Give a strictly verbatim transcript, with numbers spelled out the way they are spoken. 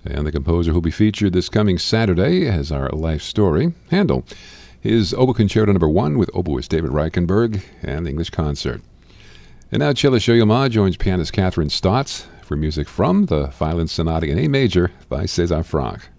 And the composer who'll be featured this coming Saturday as our life story, Handel. His Oboe Concerto Number One with oboist David Reichenberg and the English Concert. And now cellist Yo-Yo Ma joins pianist Catherine Stotz for music from the Violin Sonata in A major by César Franck.